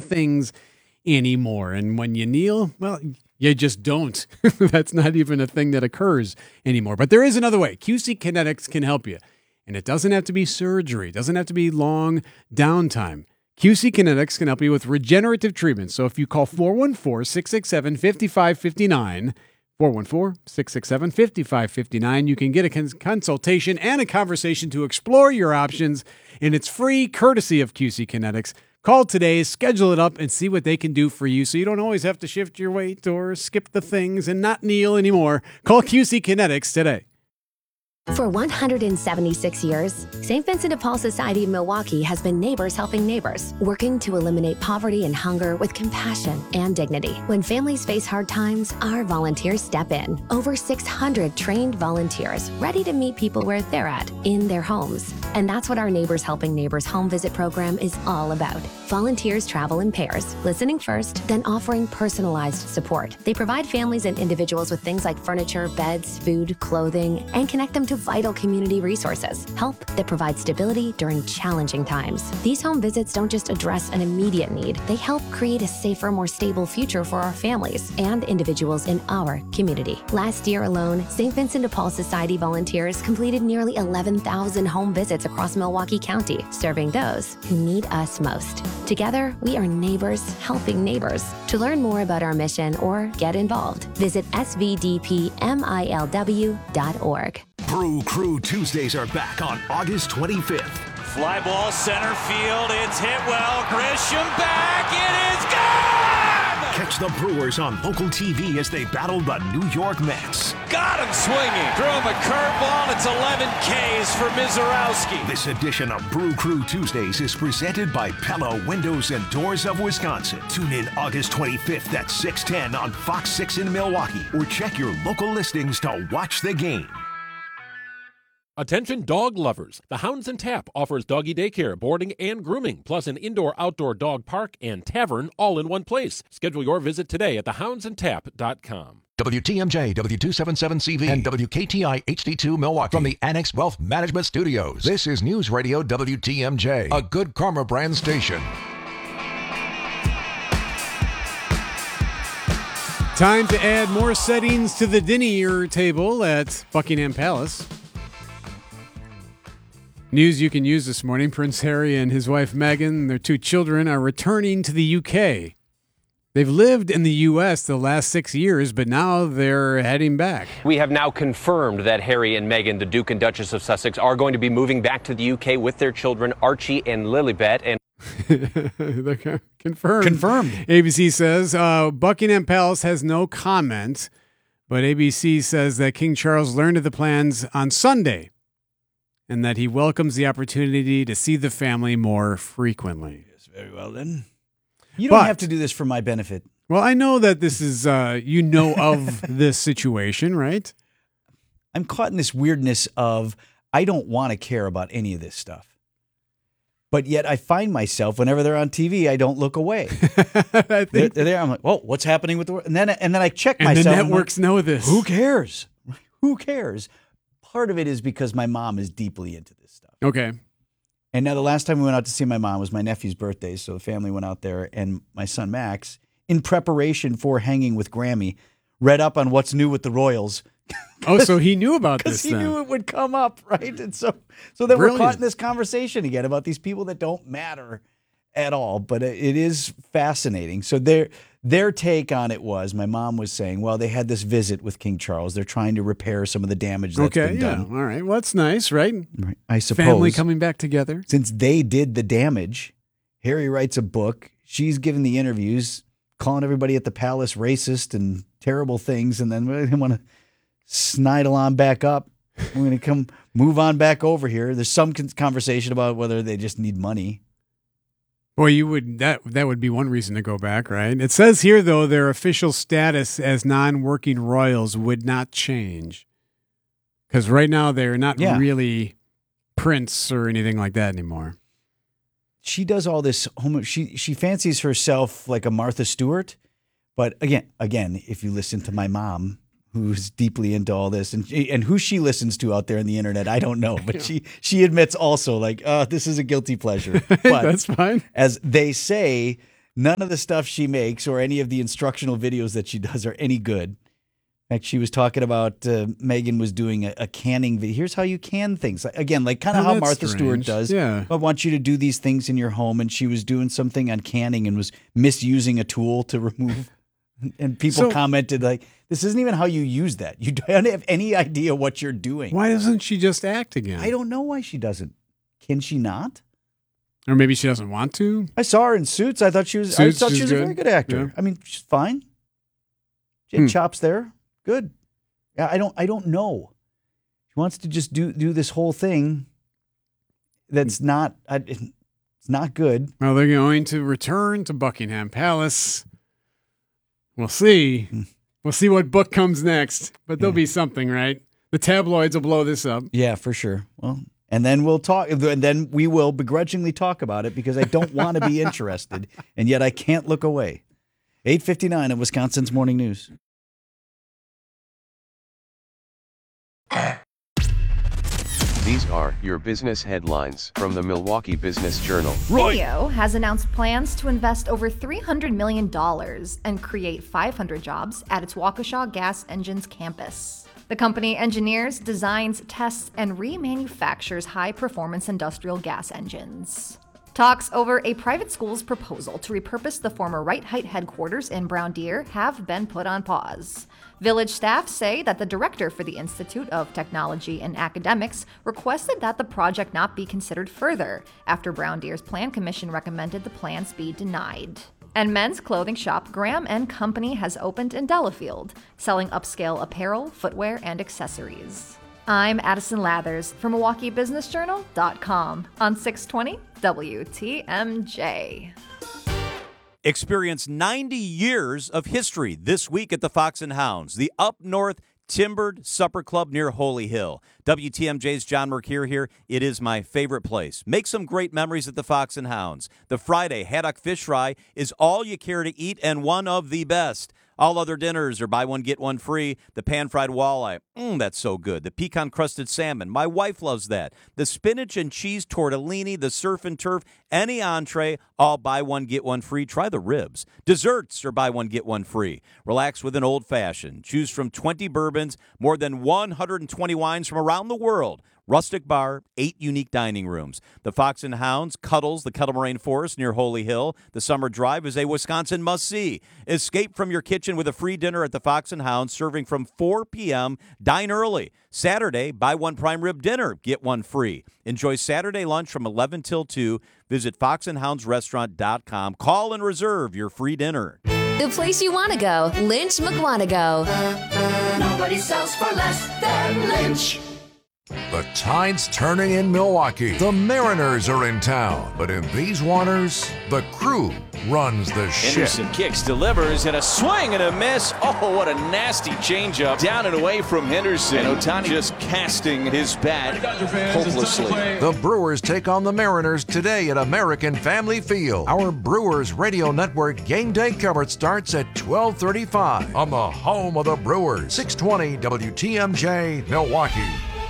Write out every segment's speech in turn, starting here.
things anymore. And when you kneel, well, you just don't. That's not even a thing that occurs anymore. But there is another way. QC Kinetics can help you. And it doesn't have to be surgery. It doesn't have to be long downtime. QC Kinetics can help you with regenerative treatment. So if you call 414-667-5559, 414-667-5559, you can get a consultation and a conversation to explore your options. And it's free, courtesy of QC Kinetics. Call today, schedule it up, and see what they can do for you so you don't always have to shift your weight or skip the things and not kneel anymore. Call QC Kinetics today. For 176 years, St. Vincent de Paul Society of Milwaukee has been neighbors helping neighbors, working to eliminate poverty and hunger with compassion and dignity. When families face hard times, our volunteers step in. Over 600 trained volunteers ready to meet people where they're at, in their homes. And that's what our Neighbors Helping Neighbors home visit program is all about. Volunteers travel in pairs, listening first, then offering personalized support. They provide families and individuals with things like furniture, beds, food, clothing, and connect them to vital community resources, help that provides stability during challenging times. These home visits don't just address an immediate need, they help create a safer, more stable future for our families and individuals in our community. Last year alone, St. Vincent de Paul Society volunteers completed nearly 11,000 home visits across Milwaukee County, serving those who need us most. Together, we are neighbors helping neighbors. To learn more about our mission or get involved, visit svdpmilw.org. Brew Crew Tuesdays are back on August 25th. Fly ball center field. It's hit well. Grisham back. It is gone! Catch the Brewers on local TV as they battle the New York Mets. Got him swinging. Threw him a curveball. It's 11 Ks for Mizorowski. This edition of Brew Crew Tuesdays is presented by Pella Windows and Doors of Wisconsin. Tune in August 25th at 6:10 on Fox 6 in Milwaukee, or check your local listings to watch the game. Attention dog lovers. The Hounds and Tap offers doggy daycare, boarding, and grooming, plus an indoor-outdoor dog park and tavern all in one place. Schedule your visit today at thehoundsandtap.com. WTMJ, W277CV, and WKTI HD2 Milwaukee from the Annex Wealth Management Studios. This is News Radio WTMJ, a Good Karma brand station. Time to add more settings to the dinner table at Buckingham Palace. News you can use this morning: Prince Harry and his wife Meghan and their two children are returning to the UK. They've lived in the U.S. the last 6 years, but now they're heading back. We have now confirmed that Harry and Meghan, the Duke and Duchess of Sussex, are going to be moving back to the UK with their children Archie and Lilibet. And Confirmed. ABC says Buckingham Palace has no comment, but ABC says that King Charles learned of the plans on Sunday, and that he welcomes the opportunity to see the family more frequently. Yes, very well then. You don't have to do this for my benefit. Well, I know that this is, of this situation, right? I'm caught in this weirdness of I don't want to care about any of this stuff. But yet I find myself, whenever they're on TV, I don't look away. They're there. I'm like, oh, what's happening with the world? And then I check myself. And the networks know this. Who cares? Who cares? Part of it is because my mom is deeply into this stuff. Okay. And now the last time we went out to see my mom was my nephew's birthday, so the family went out there, and my son Max, in preparation for hanging with Grammy, read up on what's new with the Royals. Oh, so he knew about this Because he knew it would come up, right? And so then we're caught in this conversation again about these people that don't matter at all, but it is fascinating. So their take on it was, my mom was saying, well, they had this visit with King Charles. They're trying to repair some of the damage that's been done. All right. Well, that's nice, right? I suppose. Family coming back together. Since they did the damage, Harry writes a book. She's giving the interviews, calling everybody at the palace racist and terrible things, and then we want to snidle on back up. We're going to move on back over here. There's some conversation about whether they just need money. Well, that would be one reason to go back, right? It says here, though, their official status as non-working royals would not change. Because right now they're not really prince or anything like that anymore. She does all this she fancies herself like a Martha Stewart. But again, if you listen to my mom, who's deeply into all this, and who she listens to out there on the internet, I don't know. But she admits also, like, this is a guilty pleasure. But that's fine. As they say, None of the stuff she makes or any of the instructional videos that she does are any good. In fact, she was talking about Megan was doing a canning video. Here's how you can things. Again, like kind of how Martha Stewart does. Yeah. I want you to do these things in your home. And she was doing something on canning and was misusing a tool to remove. And people commented like, this isn't even how you use that. You don't have any idea what you're doing. Why doesn't she just act again? I don't know why she doesn't. Can she not? Or maybe she doesn't want to? I saw her in Suits. I thought she was a very good actor. Yeah. I mean, she's fine. She had chops there. Good. Yeah, I don't know. She wants to just do this whole thing that's not it's not good. Well, they're going to return to Buckingham Palace. We'll see. We'll see what book comes next. But there'll be something, right? The tabloids will blow this up. Yeah, for sure. Well, and then we'll talk. And then we will begrudgingly talk about it because I don't want to be interested, and yet I can't look away. 8:59 of Wisconsin's Morning News. These are your business headlines from the Milwaukee Business Journal. Video has announced plans to invest over $300 million and create 500 jobs at its Waukesha Gas Engines campus. The company engineers, designs, tests, and remanufactures high-performance industrial gas engines. Talks over a private school's proposal to repurpose the former Right Height headquarters in Brown Deer have been put on pause. Village staff say that the director for the Institute of Technology and Academics requested that the project not be considered further after Brown Deer's Plan Commission recommended the plans be denied. And men's clothing shop Graham & Company has opened in Delafield, selling upscale apparel, footwear, and accessories. I'm Addison Lathers from MilwaukeeBusinessJournal.com on 620 WTMJ. Experience 90 years of history this week at the Fox and Hounds, the Up North Timbered Supper Club near Holy Hill. WTMJ's John Mercure here. It is my favorite place. Make some great memories at the Fox and Hounds. The Friday haddock fish fry is all you care to eat and one of the best. All other dinners are buy one, get one free. The pan-fried walleye, that's so good. The pecan-crusted salmon, my wife loves that. The spinach and cheese tortellini, the surf and turf, any entree, all buy one, get one free. Try the ribs. Desserts are buy one, get one free. Relax with an old-fashioned. Choose from 20 bourbons, more than 120 wines from around the world. Rustic bar, 8 unique dining rooms. The Fox and Hounds, Cuddles, the Kettle Moraine Forest near Holy Hill. The Summer Drive is a Wisconsin must-see. Escape from your kitchen with a free dinner at the Fox and Hounds, serving from 4 p.m. Dine early. Saturday, buy one prime rib dinner, get one free. Enjoy Saturday lunch from 11 till 2. Visit foxandhoundsrestaurant.com. Call and reserve your free dinner. The place you want to go, Lynch McWanago. Nobody sells for less than Lynch. The tide's turning in Milwaukee. The Mariners are in town. But in these waters, the Crew runs the ship. Henderson kicks, delivers, and a swing and a miss. Oh, what a nasty changeup. Down and away from Henderson. And Ohtani just casting his bat hopelessly. The Brewers take on the Mariners today at American Family Field. Our Brewers Radio Network game day coverage starts at 12:35 on the home of the Brewers. 620 WTMJ, Milwaukee.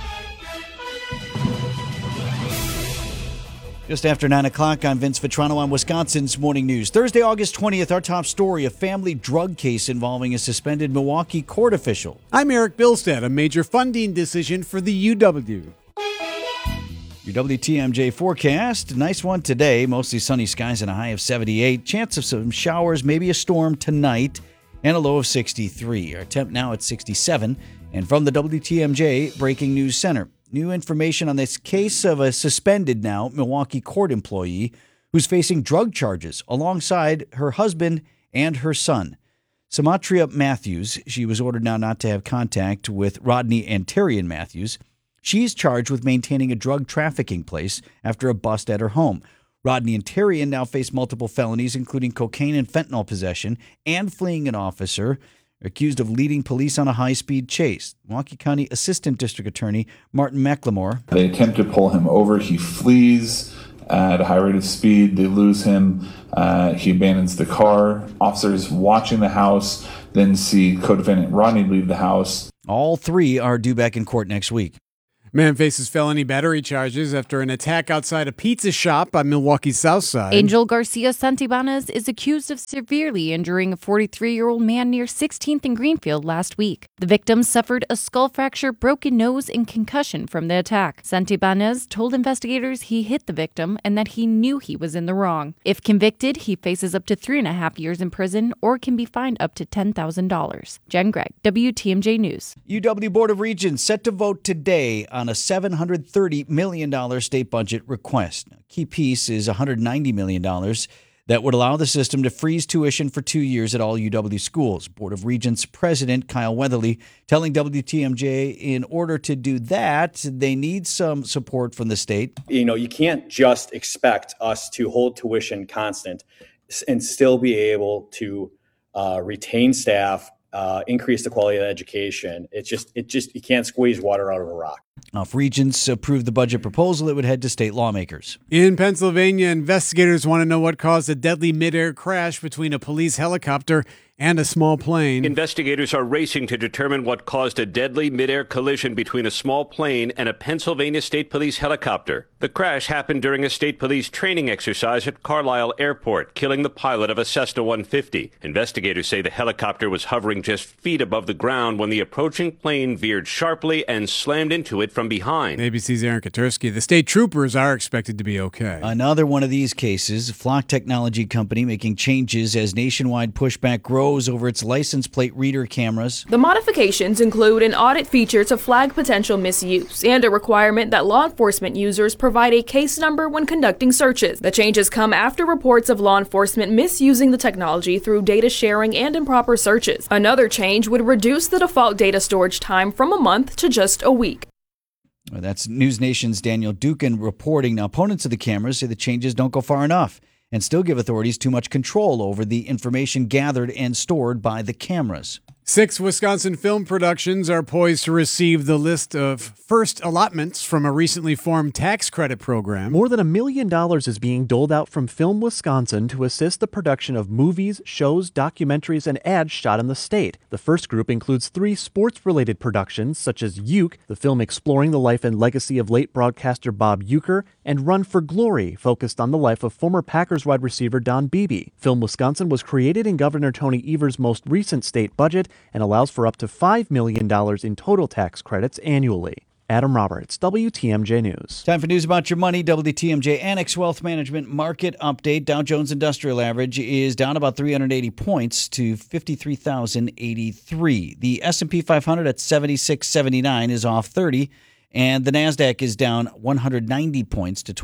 Just after 9 o'clock, I'm Vince Vitrano on Wisconsin's Morning News. Thursday, August 20th, our top story, a family drug case involving a suspended Milwaukee court official. I'm Eric Bilstead. A major funding decision for the UW. Your WTMJ forecast, nice one today. Mostly sunny skies and a high of 78. Chance of some showers, maybe a storm tonight, and a low of 63. Our temp now at 67. And from the WTMJ Breaking News Center. New information on this case of a suspended now Milwaukee court employee who's facing drug charges alongside her husband and her son. Samatria Matthews, she was ordered now not to have contact with Rodney Antarian Matthews. She's charged with maintaining a drug trafficking place after a bust at her home. Rodney Antarian now face multiple felonies, including cocaine and fentanyl possession and fleeing an officer. Accused of leading police on a high-speed chase. Milwaukee County Assistant District Attorney Martin McLemore. They attempt to pull him over. He flees at a high rate of speed. They lose him. He abandons the car. Officers watching the house then see co-defendant Rodney leave the house. All three are due back in court next week. Man faces felony battery charges after an attack outside a pizza shop on Milwaukee's South Side. Angel Garcia Santibanez is accused of severely injuring a 43-year-old man near 16th and Greenfield last week. The victim suffered a skull fracture, broken nose, and concussion from the attack. Santibanez told investigators he hit the victim and that he knew he was in the wrong. If convicted, he faces up to 3.5 years in prison or can be fined up to $10,000. Jen Gregg, WTMJ News. UW Board of Regents set to vote today on a $730 million state budget request. Key piece is $190 million that would allow the system to freeze tuition for 2 years at all UW schools. Board of Regents President Kyle Weatherly telling WTMJ in order to do that, they need some support from the state. You can't just expect us to hold tuition constant and still be able to retain staff, increase the quality of education. You can't squeeze water out of a rock. If Regents approve the budget proposal, it would head to state lawmakers. In Pennsylvania, investigators want to know what caused a deadly midair crash between a police helicopter and a small plane. Investigators are racing to determine what caused a deadly midair collision between a small plane and a Pennsylvania State Police helicopter. The crash happened during a state police training exercise at Carlisle Airport, killing the pilot of a Cessna 150. Investigators say the helicopter was hovering just feet above the ground when the approaching plane veered sharply and slammed into it from behind. ABC's Aaron Katursky. The state troopers are expected to be okay. Another one of these cases, Flock Technology Company making changes as nationwide pushback grows over its license plate reader cameras. The modifications include an audit feature to flag potential misuse and a requirement that law enforcement users provide a case number when conducting searches. The changes come after reports of law enforcement misusing the technology through data sharing and improper searches. Another change would reduce the default data storage time from a month to just a week. Well, that's News Nation's Daniel Dukin reporting. Now, opponents of the cameras say the changes don't go far enough and still give authorities too much control over the information gathered and stored by the cameras. 6 Wisconsin film productions are poised to receive the list of first allotments from a recently formed tax credit program. More than $1 million is being doled out from Film Wisconsin to assist the production of movies, shows, documentaries, and ads shot in the state. The first group includes 3 sports-related productions, such as Uke, the film exploring the life and legacy of late broadcaster Bob Uecker, and Run for Glory, focused on the life of former Packers wide receiver Don Beebe. Film Wisconsin was created in Governor Tony Evers' most recent state budget and allows for up to $5 million in total tax credits annually. Adam Roberts, WTMJ News. Time for news about your money. WTMJ Annex Wealth Management Market Update. Dow Jones Industrial Average is down about 380 points to 53,083. The S&P 500 at 7679 is off 30. And the NASDAQ is down 190 points to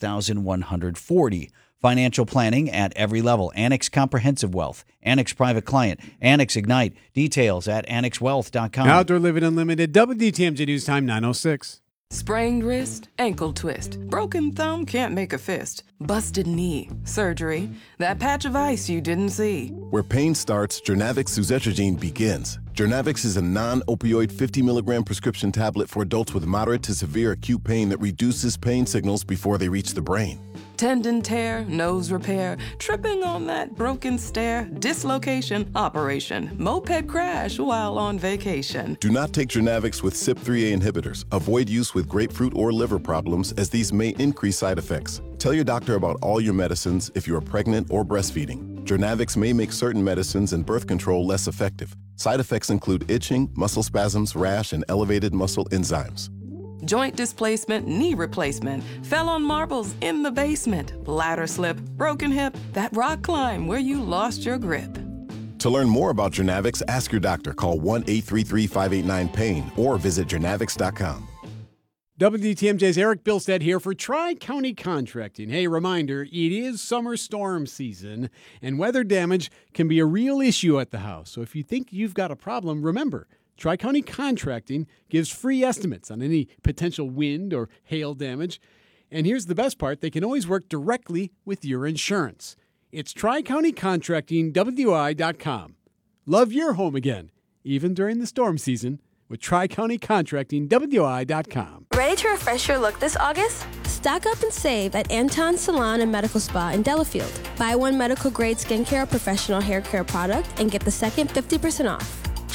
26,140. Financial planning at every level. Annex Comprehensive Wealth, Annex Private Client, Annex Ignite. Details at annexwealth.com. Outdoor Living Unlimited, WTMJ News Time 9:06. Sprained wrist, ankle twist, broken thumb, can't make a fist, busted knee, surgery, that patch of ice you didn't see. Where pain starts, Jernavix suzetrigine begins. Jernavix is a non-opioid 50 milligram prescription tablet for adults with moderate to severe acute pain that reduces pain signals before they reach the brain. Tendon tear, nose repair, tripping on that broken stair, dislocation, operation, moped crash while on vacation. Do not take Jernavix with CYP3A inhibitors. Avoid use with grapefruit or liver problems, as these may increase side effects. Tell your doctor about all your medicines if you are pregnant or breastfeeding. Jernavix may make certain medicines and birth control less effective. Side effects include itching, muscle spasms, rash, and elevated muscle enzymes. Joint displacement, knee replacement, fell on marbles in the basement, ladder slip, broken hip, that rock climb where you lost your grip. To learn more about Jernavix, ask your doctor. Call 1-833-589-PAIN or visit jernavix.com. WTMJ's Eric Bilstead here for Tri-County Contracting. Hey, reminder, it is summer storm season, and weather damage can be a real issue at the house. So if you think you've got a problem, remember, Tri-County Contracting gives free estimates on any potential wind or hail damage. And here's the best part, they can always work directly with your insurance. It's Tri-County Contracting, WI.com. Love your home again, even during the storm season, with Tri-County Contracting, WI.com. Ready to refresh your look this August? Stock up and save at Anton Salon and Medical Spa in Delafield. Buy one medical-grade skincare or professional hair care product and get the second 50% off.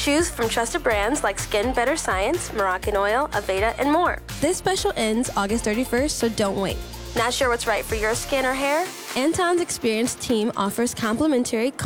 Choose from trusted brands like Skin Better Science, Moroccan Oil, Aveda, and more. This special ends August 31st, so don't wait. Not sure what's right for your skin or hair? Anton's experienced team offers complimentary